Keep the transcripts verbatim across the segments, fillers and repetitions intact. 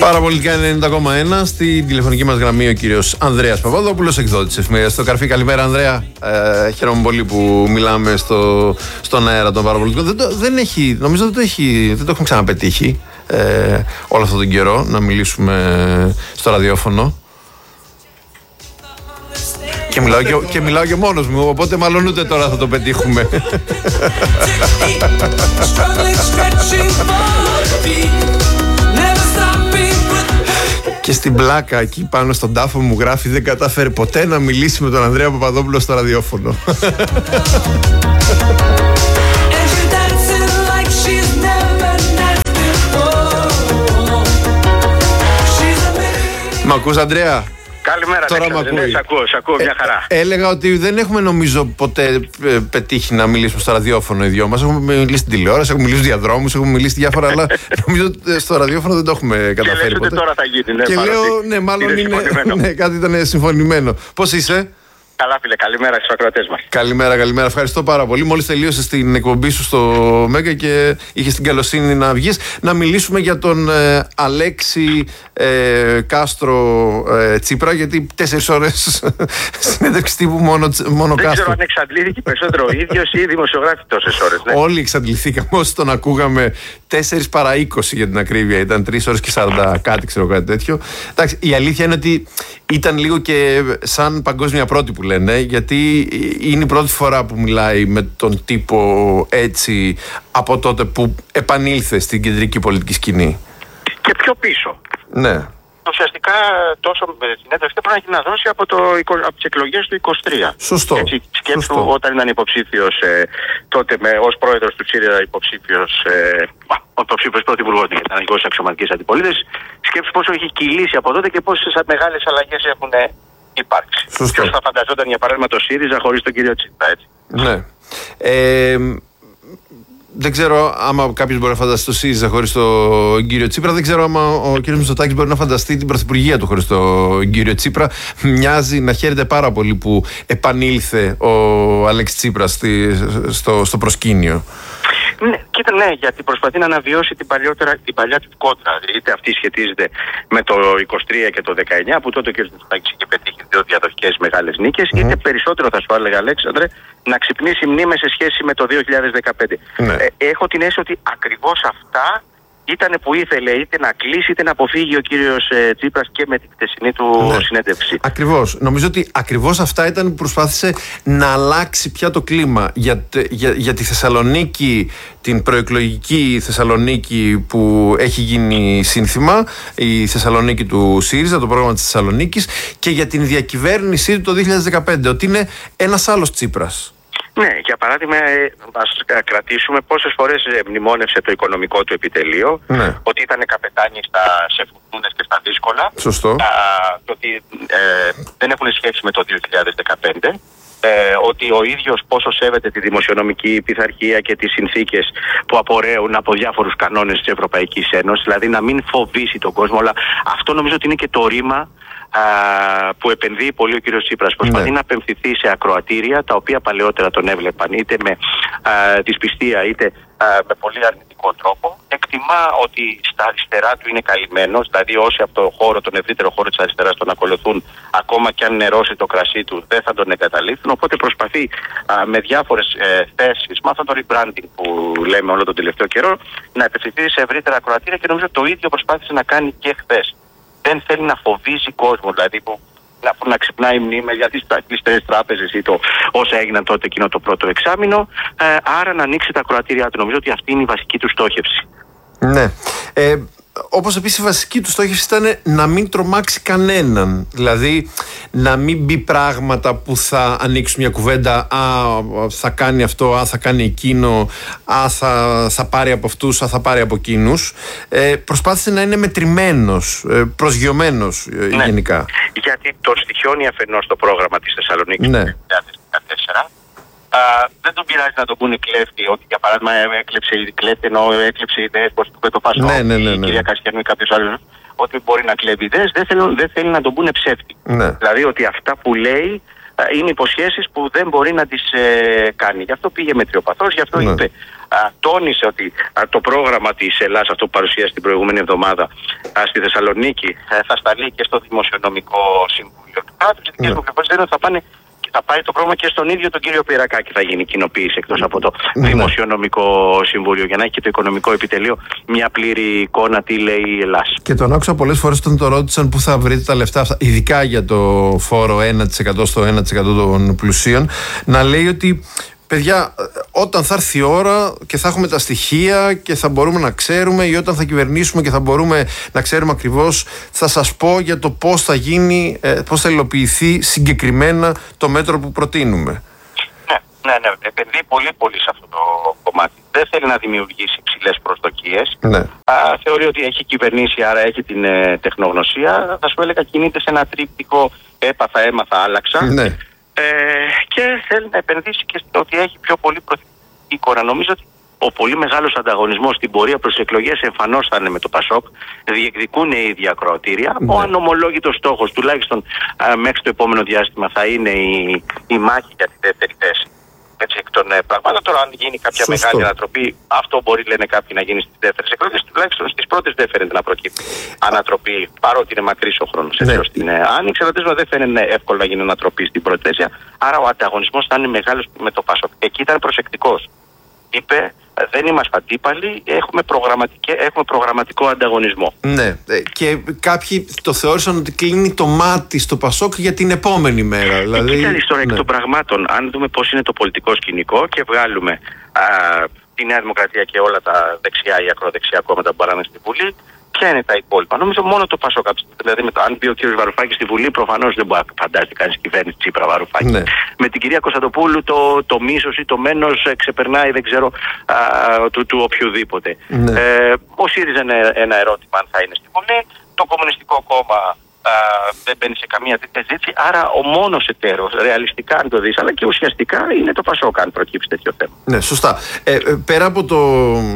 Παραπολιτικά ενενήντα κόμμα ένα. Στην τηλεφωνική μας γραμμή ο κύριος Ανδρέας Παπαδόπουλος, εκδότης της εφημερίδας στο Καρφί. Καλημέρα, Ανδρέα. Ε, χαίρομαι πολύ που μιλάμε στο, στον αέρα των παραπολιτικών. Δεν, το, δεν έχει, νομίζω δεν το, έχει, δεν το έχουμε ξαναπετύχει ε, όλο αυτόν τον καιρό να μιλήσουμε στο ραδιόφωνο. Και μιλάω και, και μιλάω και μόνος μου, οπότε μάλλον ούτε τώρα θα το πετύχουμε. Και στην πλάκα εκεί πάνω στον τάφο μου γράφει: δεν κατάφερε ποτέ να μιλήσει με τον Ανδρέα Παπαδόπουλο στο ραδιόφωνο. Μ' ακούς, Ανδρέα? Καλημέρα, τώρα ναι, ναι, σ' ακούω, σ' ακούω, μια χαρά. Ε, έλεγα ότι δεν έχουμε, νομίζω, ποτέ ε, πετύχει να μιλήσουμε στο ραδιόφωνο οι δυο μας. Έχουμε μιλήσει στην τηλεόραση, έχουμε μιλήσει διαδρόμους, έχουμε μιλήσει διάφορα, αλλά νομίζω ότι στο ραδιόφωνο δεν το έχουμε καταφέρει. Και ποτέ. τώρα θα γίνει, ναι, και λέω, ναι, μάλλον είναι, είναι ναι, κάτι ήταν συμφωνημένο. Πώς είσαι? Καλά, φίλε, καλημέρα στους ακροατές μας. Καλημέρα, καλημέρα. Ευχαριστώ πάρα πολύ. Μόλις τελείωσες την εκπομπή σου στο Μέγκα και είχες την καλοσύνη να βγεις, να μιλήσουμε για τον ε, Αλέξη ε, Κάστρο ε, Τσίπρα, γιατί τέσσερις ώρες συνέντευξη τύπου μόνο, μόνο Δεν Κάστρο. ξέρω αν εξαντλήθηκε περισσότερο ο ίδιος ή οι δημοσιογράφοι τόσες ώρες. Ναι. Όλοι εξαντληθήκαμε όσοι τον ακούγαμε. Τέσσερις παρά είκοσι για την ακρίβεια. Ήταν τρεις ώρες και σαράντα κάτι, ξέρω, κάτι τέτοιο. Εντάξει, η αλήθεια είναι ότι ήταν λίγο και σαν παγκόσμια πρώτη που λένε, γιατί είναι η πρώτη φορά που μιλάει με τον τύπο έτσι από τότε που επανήλθε στην κεντρική πολιτική σκηνή. Και πιο πίσω. Ναι. Ουσιαστικά τόσο με την ένταξη πρέπει να έχει να δώσει από, το, από τις εκλογές του είκοσι τρία. Σωστό. Έτσι, σκέψου Σωστό. Όταν ήταν υποψήφιος ε, τότε με, ως πρόεδρος του ΣΥΡΙΖΑ, υποψήφιος ε, ο υποψήφιος πρωθυπουργός της Αναγκαιώσης Αξιωματικής Αντιπολίτευσης, σκέψου πόσο έχει κυλήσει από τότε και πόσες μεγάλες αλλαγές έχουν υπάρξει. Ποιος θα φανταζόταν για παράδειγμα το ΣΥΡΙΖΑ χωρίς τον κύριο Τσίπρα, έτσι. Ναι. Ε, Δεν ξέρω άμα κάποιος μπορεί να φανταστεί το ΣΥΡΙΖΑ χωρίς τον κύριο Τσίπρα. Δεν ξέρω άμα ο κύριος Μητσοτάκης μπορεί να φανταστεί την πρωθυπουργία του χωρίς τον κύριο Τσίπρα. Μοιάζει να χαίρεται πάρα πολύ που επανήλθε ο Αλέξης Τσίπρας στη, στο, στο προσκήνιο. Ναι, κοίτα, ναι, γιατί προσπαθεί να αναβιώσει την, την παλιά του κόντρα. Είτε αυτή σχετίζεται με το είκοσι τρία και το δεκαεννιά, που τότε ο κ. Μητσοτάκης είχε πετύχει δύο διαδοχικές μεγάλες νίκες, mm. είτε περισσότερο, θα σου έλεγα, Αλέξανδρε, να ξυπνήσει μνήμες σε σχέση με το δύο χιλιάδες δεκαπέντε. Mm. Ε, έχω την αίσθηση ότι ακριβώς αυτά ήταν που ήθελε είτε να κλείσει είτε να αποφύγει ο κύριος ε, Τσίπρας και με την χτεσινή του ναι. συνέντευξη. Ακριβώς. Νομίζω ότι ακριβώς αυτά ήταν που προσπάθησε να αλλάξει πια το κλίμα για, για, για τη Θεσσαλονίκη, την προεκλογική Θεσσαλονίκη που έχει γίνει σύνθημα, η Θεσσαλονίκη του ΣΥΡΙΖΑ, το πρόγραμμα της Θεσσαλονίκης, και για την διακυβέρνησή του το δύο χιλιάδες δεκαπέντε, ότι είναι ένας άλλος Τσίπρας. Ναι, για παράδειγμα, ας κρατήσουμε πόσες φορές μνημόνευσε το οικονομικό του επιτελείο, ναι. ότι ήταν καπετάνοι στα, σε φουρτούνες και στα δύσκολα. Σωστό. Α, το ότι ε, δεν έχουν σχέση με το δύο χιλιάδες δεκαπέντε. Ε, ότι ο ίδιος πόσο σέβεται τη δημοσιονομική πειθαρχία και τις συνθήκες που απορρέουν από διάφορους κανόνες της Ευρωπαϊκής Ένωσης, δηλαδή να μην φοβήσει τον κόσμο. Αλλά αυτό νομίζω ότι είναι και το ρήμα α, που επενδύει πολύ ο κύριος Τσίπρας. Προσπαθεί ναι. να απευθυνθεί σε ακροατήρια τα οποία παλαιότερα τον έβλεπαν είτε με α, δυσπιστία είτε α, με πολύ αρνητικό τρόπο. Εκτιμά ότι στα αριστερά του είναι καλυμμένος, δηλαδή όσοι από το χώρο, τον ευρύτερο χώρο της αριστεράς τον ακολουθούν, ακόμα και αν νερώσει το κρασί του, δεν θα τον εγκαταλείψουν. Οπότε προσπαθεί α, με διάφορες ε, θέσεις, με αυτό το rebranding που λέμε όλο τον τελευταίο καιρό, να επευθυνθεί σε ευρύτερα ακροατήρια, και νομίζω το ίδιο προσπάθησε να κάνει και χθες. Δεν θέλει να φοβίζει κόσμο, δηλαδή που να, να ξυπνάει μνήμες για τις κλειστές τράπεζες ή το όσα έγιναν τότε εκείνο το πρώτο εξάμηνο. Ε, άρα να ανοίξει τα ακροατήριά του. Νομίζω ότι αυτή είναι η βασική του στόχευση. Ναι. Ε, όπως επίσης η βασική του στόχευση ήταν να μην τρομάξει κανέναν. Δηλαδή να μην μπει πράγματα που θα ανοίξουν μια κουβέντα. Α, θα κάνει αυτό, α, θα κάνει εκείνο, α, θα, θα πάρει από αυτούς, α, θα πάρει από εκείνους. Ε, προσπάθησε να είναι μετρημένος, ε, προσγειωμένος ε, ναι. γενικά. Γιατί τον στοιχιώνει αφενός το πρόγραμμα της Θεσσαλονίκης ναι. το δύο χιλιάδες δεκατέσσερα. Uh, δεν τον πειράζει να τον πούνε κλέφτη, ότι για παράδειγμα έκλεψε η κλέφτη, ενώ έκλεψε ιδέες, πώς του το Πασό, ναι, ναι, ναι, ναι. η κυρία Κασιανού ή κάποιος άλλος, ότι μπορεί να κλέβει ιδέες, δεν θέλει, δεν θέλει να τον πούνε ψεύτη. Ναι. Δηλαδή ότι αυτά που λέει uh, είναι υποσχέσεις που δεν μπορεί να τις ε, κάνει. Γι' αυτό πήγε μετριοπαθώς, γι' αυτό ναι. είπε τόνισε ότι α, το πρόγραμμα της Ελλάς, αυτό που παρουσίασε την προηγούμενη εβδομάδα α, στη Θεσσαλονίκη, α, θα σταλεί και στο Δημοσιονομικό Συμβούλιο του κράτους. Οι δικές μου πληροφορίες λένε ότι θα πάνε θα πάει το πρόγραμμα και στον ίδιο τον κύριο Πυρακάκη θα γίνει κοινοποίηση εκτός από το ναι. Δημοσιονομικό Συμβούλιο, για να έχει και το οικονομικό επιτελείο μια πλήρη εικόνα τι λέει η Ελλάς. Και τον άκουσα πολλές φορές όταν το ρώτησαν πού θα βρείτε τα λεφτά αυτά, ειδικά για το φόρο ένα τοις εκατό στο ένα τοις εκατό των πλουσίων, να λέει ότι παιδιά, όταν θα έρθει η ώρα και θα έχουμε τα στοιχεία και θα μπορούμε να ξέρουμε, ή όταν θα κυβερνήσουμε και θα μπορούμε να ξέρουμε ακριβώς, θα σας πω για το πώς θα γίνει, πώς θα υλοποιηθεί συγκεκριμένα το μέτρο που προτείνουμε. Ναι, ναι, ναι. Επενδύει πολύ πολύ σε αυτό το κομμάτι. Δεν θέλει να δημιουργήσει υψηλές προσδοκίες. Ναι. Α, θεωρεί ότι έχει κυβερνήσει, άρα έχει την ε, τεχνογνωσία. Θα σου έλεγα κινείται σε ένα τρίπτυχο έπαθα, έμαθα, άλλαξα. Ναι. Ε, και θέλει να επενδύσει και στο ότι έχει πιο πολύ προθυμική εικόνα. Νομίζω ότι ο πολύ μεγάλος ανταγωνισμός στην πορεία προς εκλογές εμφανώς θα είναι με το ΠΑΣΟΚ. Διεκδικούν οι ίδια ακροατήρια. Ναι. Ο ανομολόγητος στόχος, τουλάχιστον α, μέχρι το επόμενο διάστημα, θα είναι η, η μάχη για τη δεύτερη θέση. Έτσι, εκ των ε, πραγμάτων. Τώρα, αν γίνει κάποια Σωστό. μεγάλη ανατροπή, αυτό μπορεί, λένε κάποιοι, να γίνει στις δεύτερες εκλογές. Τουλάχιστον στις πρώτες δεν φαίνεται να προκύπτει ανατροπή, παρότι είναι μακρύς ο χρόνος. Ναι. Έτσι, στην ε, Άνοιξη, αλλά δεν φαίνεται εύκολο να γίνει ανατροπή στην πρώτη θέση. Άρα ο ανταγωνισμός θα είναι μεγάλος με το ΠΑΣΟΚ. Εκεί ήταν προσεκτικός. Είπε, δεν είμαστε αντίπαλοι, έχουμε, έχουμε προγραμματικό ανταγωνισμό. Ναι, και κάποιοι το θεώρησαν ότι κλείνει το μάτι στο ΠΑΣΟΚ για την επόμενη μέρα. Δηλαδή, Κοίτα, ιστορία ναι. εκ των πραγμάτων, αν δούμε πώς είναι το πολιτικό σκηνικό και βγάλουμε α, τη Νέα Δημοκρατία και όλα τα δεξιά ή ακροδεξιά κόμματα που παράνε στη Βουλή, ποια είναι τα υπόλοιπα? Νομίζω μόνο το ΠΑΣΟΚ. Δηλαδή, με το, αν μπει ο κύριος Βαρουφάκης στη Βουλή, προφανώς δεν μπορεί να φαντάζεται κανείς κυβέρνηση Τσίπρα Βαρουφάκη. Ναι. Με την κυρία Κωνσταντοπούλου το, το μίσος ή το μένος ξεπερνάει, δεν ξέρω, α, του, του οποιοδήποτε. Ναι. Ε, ο ΣΥΡΙΖΑ είναι ένα ερώτημα αν θα είναι στη Βουλή. Το Κομμουνιστικό Κόμμα α, δεν μπαίνει σε καμία τέτοια ζήτηση. Άρα ο μόνος εταίρος, ρεαλιστικά αν το δεις, αλλά και ουσιαστικά, είναι το ΠΑΣΟΚ, αν προκύψει τέτοιο θέμα. Ναι, σωστά. Ε, πέρα από το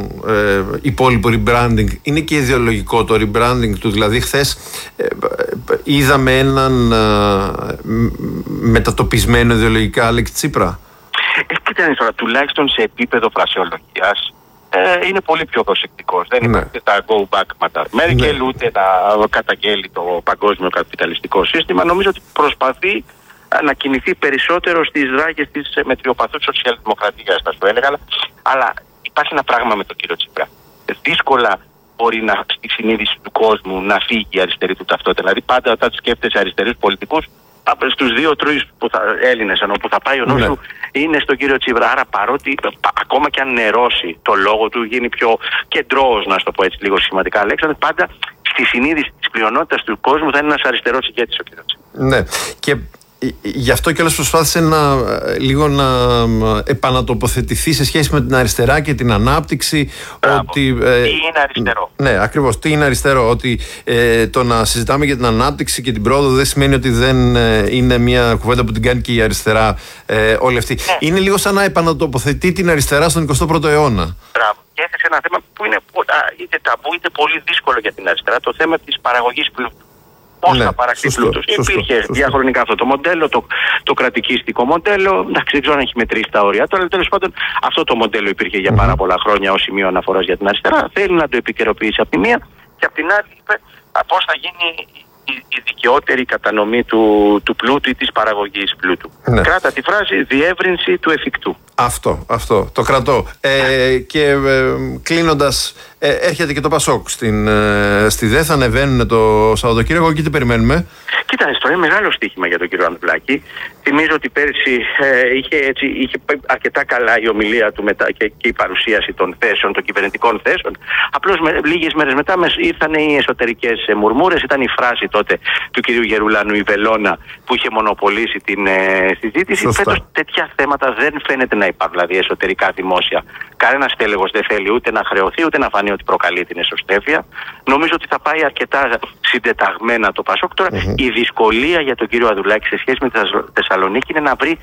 ε, υπόλοιπο rebranding, είναι και ιδεολογικό το rebranding του. Δηλαδή, χθες ε, ε, είδαμε έναν ε, μετατοπισμένο ιδεολογικά Αλέξη Τσίπρα. Ε, κοίτα, τώρα, τουλάχιστον σε επίπεδο φρασιολογίας, Ε, είναι πολύ πιο προσεκτικός. Δεν ναι. υπάρχει τα go back ματα. Μέρκελ, ναι. ούτε να καταγγέλει το παγκόσμιο καπιταλιστικό σύστημα. Νομίζω ότι προσπαθεί να κινηθεί περισσότερο στις δράγες της μετριοπαθούς σοσιαλδημοκρατίας, θα σου έλεγα. Αλλά υπάρχει ένα πράγμα με τον κύριο Τσίπρα. Δύσκολα μπορεί να, στη συνείδηση του κόσμου να φύγει η αριστερή του ταυτότητα. Δηλαδή, πάντα όταν σκέφτεσαι αριστερούς πολιτικούς, στους δύο-τρεις Έλληνες που θα πάει ο νους του είναι στον κύριο Τσίπρα. Άρα, παρότι ακόμα και αν νερώσει το λόγο του, γίνει πιο κεντρώος, να το πω έτσι λίγο σχηματικά, Αλέξανδρε, πάντα στη συνείδηση της πλειονότητας του κόσμου θα είναι ένας αριστερός ηγέτης ο κύριος Τσίπρα. Ναι. Και γι' αυτό κιόλας προσπάθησε να, λίγο να επανατοποθετηθεί σε σχέση με την αριστερά και την ανάπτυξη. Ότι, ε, τι είναι αριστερό. Ναι, ακριβώς. Τι είναι αριστερό. Ότι ε, το να συζητάμε για την ανάπτυξη και την πρόοδο δεν σημαίνει ότι δεν ε, είναι μια κουβέντα που την κάνει και η αριστερά ε, όλη αυτή. Ναι. Είναι λίγο σαν να επανατοποθετεί την αριστερά στον εικοστό πρώτο αιώνα. Μπράβο. Και έθεσε ένα θέμα που είναι είτε ταμπού είτε πολύ δύσκολο για την αριστερά, το θέμα της παραγωγής πλούτου. Πώς ναι, θα παραχθεί πλούτος. Υπήρχε σωστό. διαχρονικά αυτό το μοντέλο, το, το κρατικιστικό μοντέλο. Εντάξει, δεν ξέρω αν έχει μετρήσει τα όρια. Τώρα τέλος πάντων αυτό το μοντέλο υπήρχε για πάρα πολλά χρόνια ως σημείο αναφοράς για την αριστερά. Θέλει να το επικαιροποιήσει από τη μία και από την άλλη είπε πώς θα γίνει η, η δικαιότερη κατανομή του, του πλούτου ή της παραγωγής πλούτου. Ναι. Κράτα τη φράση διεύρυνση του εφικτού. Αυτό, αυτό, το κρατώ. Ε, και ε, κλείνοντας, ε, έρχεται και το ΠΑΣΟΚ στην, ε, στη ΔΕΘ, ανεβαίνουν το Σαββατοκύριακο και τι περιμένουμε. Κοίτα, αυτό είναι μεγάλο στοίχημα για τον κύριο Ανδουλάκη. Θυμίζω ότι πέρσι ε, είχε, έτσι, είχε αρκετά καλά η ομιλία του μετά και, και η παρουσίαση των θέσεων, των κυβερνητικών θέσεων. Απλώς με, λίγες μέρες μετά ήρθαν οι εσωτερικές ε, μουρμούρες. Ήταν η φράση τότε του κυρίου Γερουλάνου η Βελόνα που είχε μονοπολίσει την ε, συζήτηση. Φέτος τέτοια θέματα δεν φαίνεται να υπάρχουν, δηλαδή εσωτερικά δημόσια. Κανένας τέλεγος δεν θέλει ούτε να χρεωθεί ούτε να φανεί ότι προκαλεί την εσωστέφεια. Νομίζω ότι θα πάει αρκετά συντεταγμένα το ΠΑΣΟΚ. Τώρα mm-hmm. η δυσκολία για τον κύριο Ανδουλάκη σε σχέση με τη Θεσσαλονίκη είναι να βρει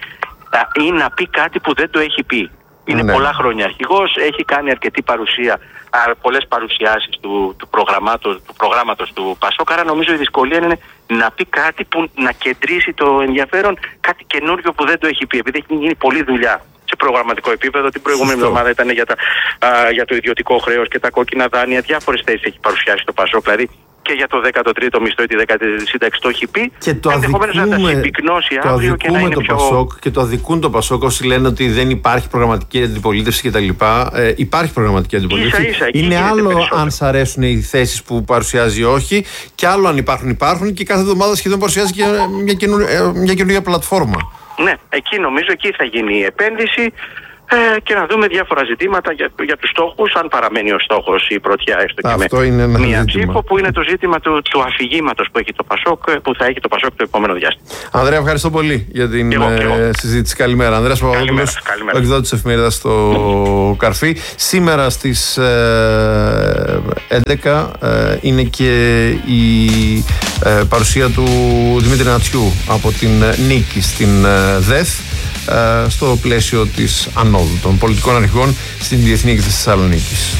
ή να πει κάτι που δεν το έχει πει. Είναι ναι. πολλά χρόνια αρχηγός, έχει κάνει αρκετή παρουσία, πολλές παρουσιάσεις του, του, προγραμμάτος, του προγράμματος του ΠΑΣΟΚ. Άρα νομίζω η δυσκολία είναι να πει κάτι που να κεντρήσει το ενδιαφέρον, κάτι καινούριο που δεν το έχει πει. Επειδή έχει γίνει πολλή δουλειά σε σε προγραμματικό επίπεδο. Την προηγούμενη εβδομάδα ήταν για, τα, α, για το ιδιωτικό χρέος και τα κόκκινα δάνεια. Διάφορες θέσεις έχει παρουσιάσει το Πασόκ. Δηλαδή και για το δέκατο τρίτο μισθό ή τη δέκατη τρίτη σύνταξη το έχει πει. Και το ενδεχομένως να τα συμπυκνώσει αύριο και να είναι το πιο... Πασόκ, και το αδικούν το Πασόκ όσοι λένε ότι δεν υπάρχει προγραμματική αντιπολίτευση κτλ. Ε, υπάρχει προγραμματική αντιπολίτευση. Ίσα, ίσα, είναι άλλο περισσότερο. αν σ' αρέσουν οι θέσεις που παρουσιάζει ή όχι, και άλλο αν υπάρχουν, υπάρχουν, και κάθε εβδομάδα σχεδόν παρουσιάζει και μια, καινούργια, μια καινούργια πλατφόρμα. Ναι, εκεί νομίζω εκεί θα γίνει η επένδυση. Ε, και να δούμε διάφορα ζητήματα για, για τους στόχους, αν παραμένει ο στόχος η πρωτιά έστω και Αυτό με είναι ένα μία ζήτημα. ψήφο, που είναι το ζήτημα του, του αφηγήματος που, έχει το Πασόκ, που θα έχει το Πασόκ το επόμενο διάστημα. Ανδρέα, ευχαριστώ πολύ για την εγώ, ε, εγώ. συζήτηση. Καλημέρα. Ανδρέας Παπαδόπουλος, ο εκδότης της εφημερίδας στο Καρφί. Σήμερα στις ε, έντεκα ε, είναι και η ε, παρουσία του Δημήτρη Νατσιού από την Νίκη στην ε, ΔΕΘ, στο πλαίσιο της ανόδου των πολιτικών αρχηγών στην Διεθνή Έκθεση της Θεσσαλονίκης.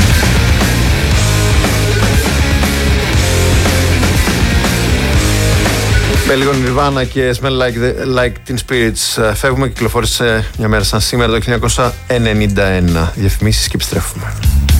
Με λίγο Nirvana και Smell Like, the, like Teen Spirits φεύγουμε, κυκλοφόρησε μια μέρα σαν σήμερα το χίλια εννιακόσια ενενήντα ένα. Διαφημίσεις και επιστρέφουμε.